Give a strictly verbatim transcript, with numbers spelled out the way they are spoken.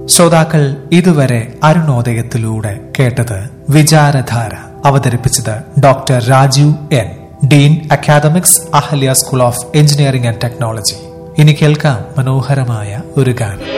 ശ്രോതാക്കൾ ഇതുവരെ അരുണോദയത്തിലൂടെ കേട്ടത് വിചാരധാര. അവതരിപ്പിച്ചത് doctor Rajeev N, Dean academics, Ahalya school of engineering and technology. ഇനി കേൾക്കാം മനോഹരമായ ഒരു ഗാനം.